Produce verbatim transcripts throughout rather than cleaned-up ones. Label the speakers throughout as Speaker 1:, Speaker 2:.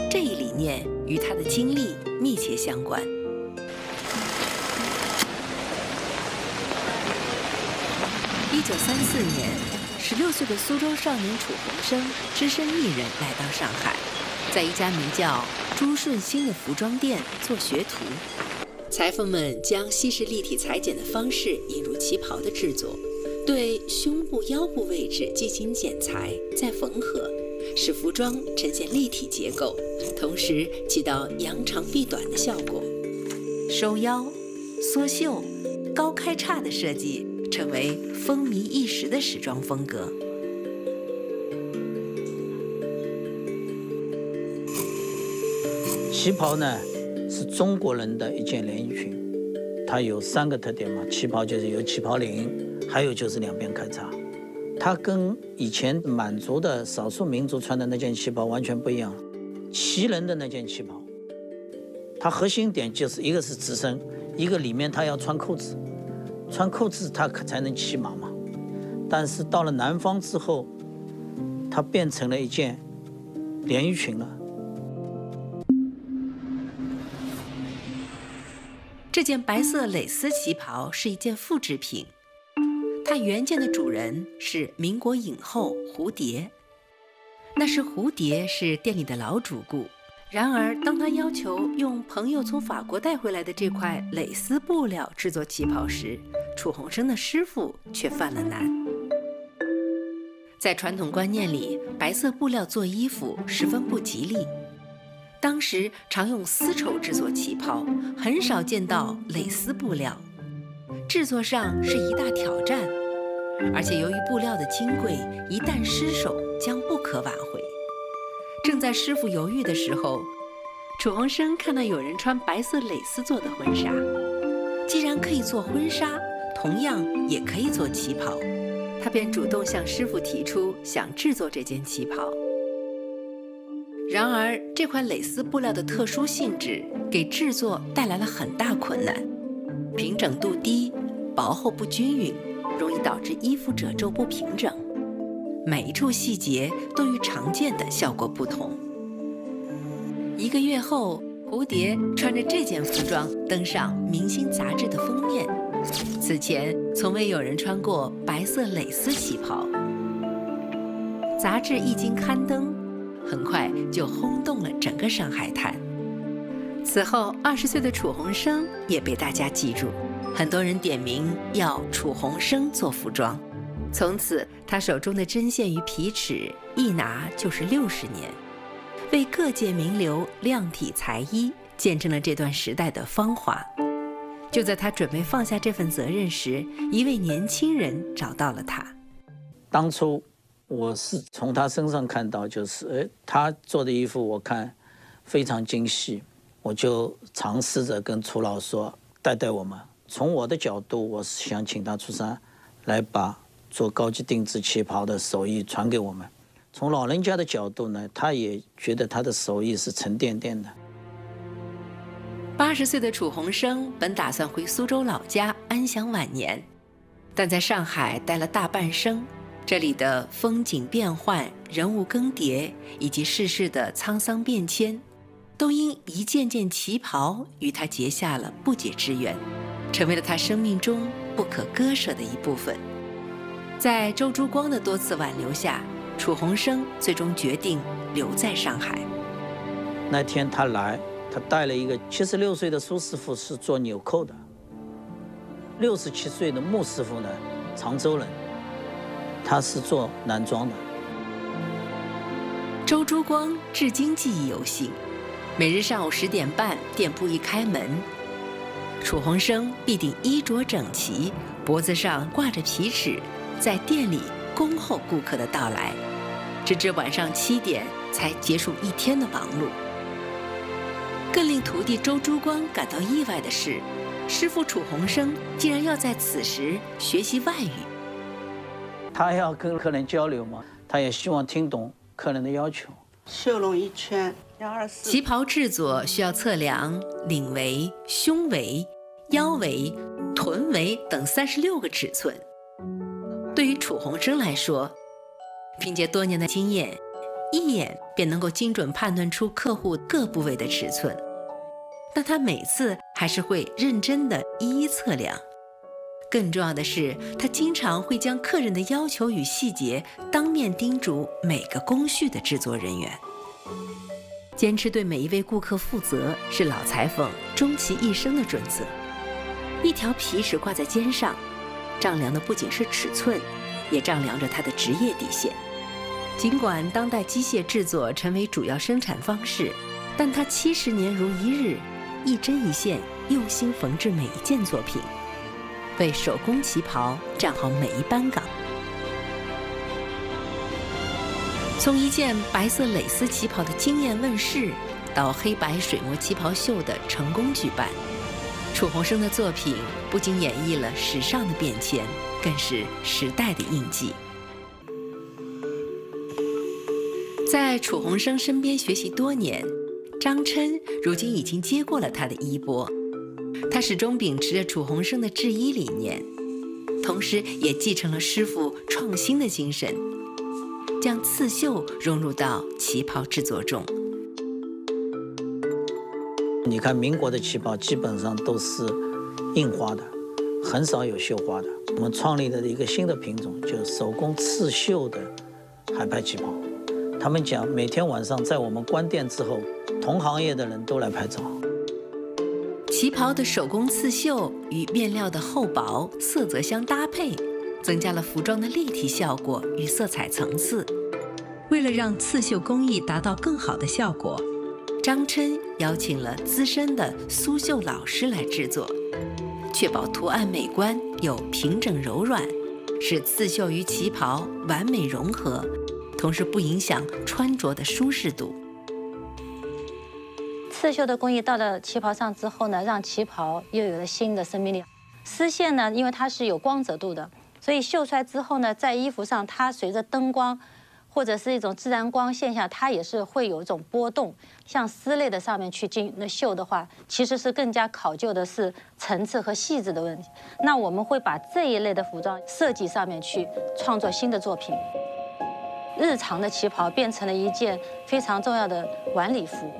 Speaker 1: 这一理念与他的经历密切相关。一九三四年，十六岁的苏州少年楚鸿生只身一人来到上海，在一家名叫朱顺兴的服装店做学徒。裁缝们将西式立体裁剪的方式引入旗袍的制作，对胸部、腰部位置进行剪裁，再缝合，使服装呈现立体结构，同时起到扬长避短的效果。收腰、缩袖、高开叉的设计成为风靡一时的时装风格。
Speaker 2: 旗袍呢，是中国人的一件连衣裙，它有三个特点嘛，旗袍就是有旗袍领，还有就是两边开叉。它跟以前满族的少数民族穿的那件旗袍完全不一样。旗人的那件旗袍，它核心点就是一个是直身，一个里面它要穿扣子，穿扣子它才能骑马嘛。但是到了南方之后，它变成了一件连衣裙了。
Speaker 1: 这件白色蕾丝旗袍是一件复制品，它原件的主人是民国影后蝴蝶。那时蝴蝶是店里的老主顾，然而当他要求用朋友从法国带回来的这块蕾丝布料制作旗袍时，楚鸿生的师傅却犯了难。在传统观念里，白色布料做衣服十分不吉利，当时常用丝绸制作旗袍，很少见到蕾丝布料，制作上是一大挑战，而且由于布料的金贵，一旦失手将不可挽回。正在师傅犹豫的时候，楚鸿生看到有人穿白色蕾丝做的婚纱，既然可以做婚纱，同样也可以做旗袍，他便主动向师傅提出想制作这件旗袍。然而，这块蕾丝布料的特殊性质给制作带来了很大困难，平整度低，薄厚不均匀，容易导致衣服褶皱不平整，每一处细节都与常见的效果不同。一个月后，蝴蝶穿着这件服装登上《明星》杂志的封面，此前从未有人穿过白色蕾丝旗袍。杂志一经刊登，很快就轰动了整个上海滩。此后，二十岁的楚鸿生也被大家记住，很多人点名要楚鸿生做服装。从此，他手中的针线与皮尺一拿就是六十年，为各界名流量体裁衣，见证了这段时代的芳华。就在他准备放下这份责任时，一位年轻人找到了他。
Speaker 2: 当初我是从他身上看到，就是哎，他做的衣服我看非常精细，我就尝试着跟楚老说带带我们。从我的角度，我是想请他出山来把做高级定制旗袍的手艺传给我们。从老人家的角度呢，他也觉得他的手艺是沉甸甸的。
Speaker 1: 八十岁的楚鸿生本打算回苏州老家安享晚年，但在上海待了大半生，这里的风景变幻、人物更迭以及世事的沧桑变迁，都因一件件旗袍与他结下了不解之缘，成为了他生命中不可割舍的一部分。在周珠光的多次挽留下，楚鸿生最终决定留在上海。
Speaker 2: 那天他来，他带了一个七十六岁的苏师傅，是做纽扣的；六十七岁的穆师傅呢，常州人，他是做男装的。
Speaker 1: 周珠光至今记忆犹新，每日上午十点半，店铺一开门，楚鸿生必定衣着整齐，脖子上挂着皮尺，在店里恭候顾客的到来，直至晚上七点才结束一天的忙碌。更令徒弟周珠光感到意外的是，师傅楚鸿生竟然要在此时学习外语。
Speaker 2: 他要跟客人交流嘛，他也希望听懂客人的要求。
Speaker 3: 绣拢一圈幺二四。
Speaker 1: 旗袍制作需要测量领围、胸围、腰围、臀围等三十六个尺寸。对于楚鸿生来说，凭借多年的经验， 一眼便能够精准判断出客户各部位的尺寸。但他每次还是会认真地一一测量。更重要的是，他经常会将客人的要求与细节当面叮嘱每个工序的制作人员。坚持对每一位顾客负责，是老裁缝终其一生的准则。一条皮尺挂在肩上，丈量的不仅是尺寸，也丈量着他的职业底线。尽管当代机械制作成为主要生产方式，但他七十年如一日，一针一线用心缝制每一件作品，为手工旗袍站好每一班岗。从一件白色蕾丝旗袍的惊艳问世，到黑白水墨旗袍秀的成功举办，楚鸿生的作品不仅演绎了时尚的变迁，更是时代的印记。在楚鸿生身边学习多年，张琛如今已经接过了他的衣钵。他始终秉持着楚鸿生的制衣理念，同时也继承了师傅创新的精神，将刺绣融入到旗袍制作中。
Speaker 2: 你看民国的旗袍基本上都是印花的，很少有绣花的。我们创立的一个新的品种，就是手工刺绣的海派旗袍。他们讲，每天晚上在我们关店之后，同行业的人都来拍照。
Speaker 1: 旗袍的手工刺绣与面料的厚薄、色泽相搭配，增加了服装的立体效果与色彩层次。为了让刺绣工艺达到更好的效果，张琛邀请了资深的苏绣老师来制作，确保图案美观又平整柔软，使刺绣与旗袍完美融合，同时不影响穿着的舒适度。
Speaker 4: 刺绣的工艺到了旗袍上之后呢，让旗袍又有了新的生命力。丝线呢，因为它是有光泽度的，所以绣出来之后呢，在衣服上它随着灯光或者是一种自然光现象，它也是会有一种波动。像丝类的上面去进绣的话，其实是更加考究的是层次和细致的问题。那我们会把这一类的服装设计上面去创作新的作品。日常的旗袍变成了一件非常重要的晚礼服。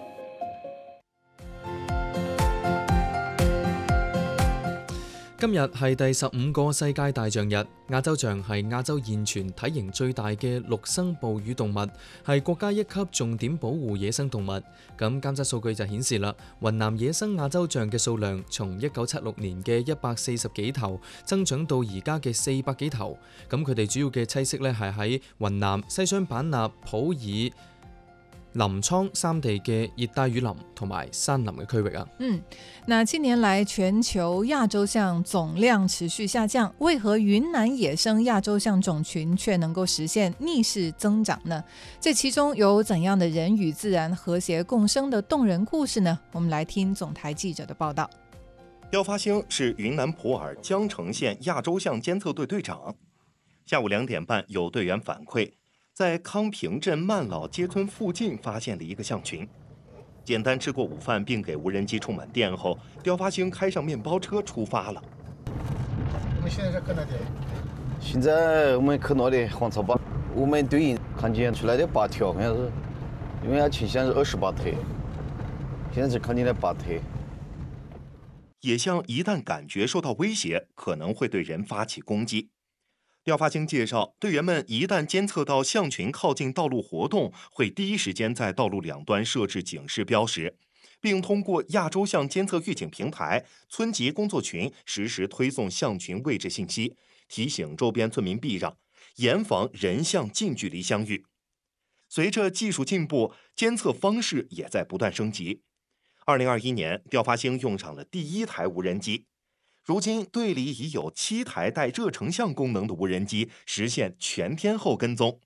Speaker 5: 今日係第十五個世界大象日。亞洲象係亞洲現存體型最大嘅陸生哺乳動物，係國家一級重點保護野生動物。咁監測數據就顯示啦，雲南野生亞洲象嘅數量從一九七六年嘅一百四十幾頭增長到而家嘅四百幾頭。咁佢哋主要嘅棲息咧係喺雲南、西雙版納、普洱、臨滄三地嘅熱帶雨林同埋山林嘅區域啊。
Speaker 6: 嗯，那近年來全球亞洲象總量持續下降，為何雲南野生亞洲象種群卻能夠實現逆勢增長呢？這其中有怎樣的人與自然和諧共生的動人故事呢？我們來聽總台記者的報道。
Speaker 7: 廖發興是雲南普洱江城縣亞洲象監測隊隊長。下午兩點半，有隊員反饋，在康平鎮曼老街村附近發現了一個象群。簡單吃過午飯並給無人機充滿電後，廖發興開上麵包車出發了。
Speaker 8: 我們現在是去哪裡？
Speaker 9: 現在我們去那裡黃草壩，我們隊員看見出來的八條，好像是，因為它前線是二十八腿，現在只看見了八腿。
Speaker 7: 野象一旦感覺受到威脅，可能會對人發起攻擊。廖發興介紹，隊員們一旦監測到象群靠近道路活動，會第一時間在道路兩端設置警示標識，並通過亞洲象監測預警平台、村級工作群實時推送象群位置信息，提醒周邊村民避讓，嚴防人象近距離相遇。隨着技術進步，監測方式也在不斷升級。二零二一年，廖發興用上了第一台無人機。如今隊裡已有七台帶熱成像功能的無人機實現全天候跟蹤。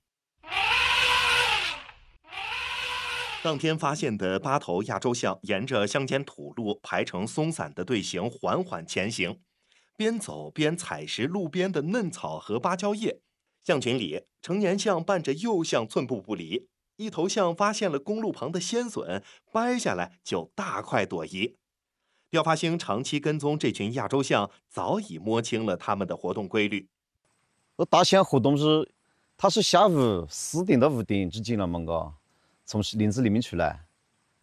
Speaker 7: 當天發現的八頭亞洲象沿着鄉間土路排成鬆散的隊形緩緩前行，邊走邊採食路邊的嫩草和芭蕉葉。象群裡，成年象伴着幼象寸步不離，一頭象發現了公路旁的鮮筍，掰下來就大快朵頤。廖發興長期跟蹤這群亞洲象，早已摸清了他們的活動規律。
Speaker 9: 大象活動是，它是下午四點到五點之間了嘛，嘎。 从林子里面出来，